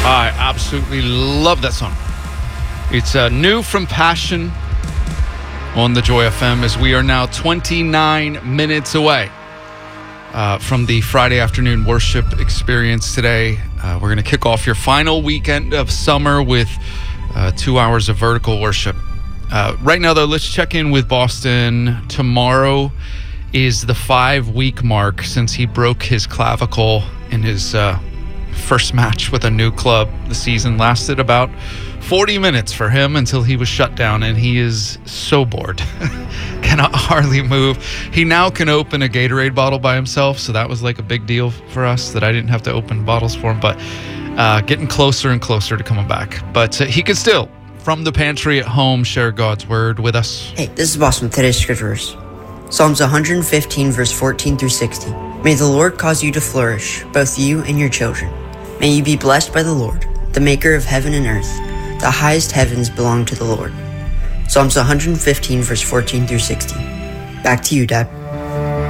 I absolutely love that song. It's new from Passion on the Joy FM, as we are now 29 minutes away from the Friday afternoon worship experience today. We're going to kick off your final weekend of summer with 2 hours of vertical worship. Right now, though, let's check in with Boston. Tomorrow is the 5-week mark since he broke his clavicle in his first match with a new club. The season lasted about 40 minutes for him until he was shut down, and he is so bored. Cannot hardly move. He now can open a Gatorade bottle by himself, so that was like a big deal for us that I didn't have to open bottles for him, but getting closer and closer to coming back. But he could still, from the pantry at home, share God's word with us. Hey, this is Boss from today's scripture verse. Psalms 115, verse 14 through 60. May the Lord cause you to flourish, both you and your children. May you be blessed by the Lord, the maker of heaven and earth. The highest heavens belong to the Lord. Psalms 115, verse 14 through 60. Back to you, Dad.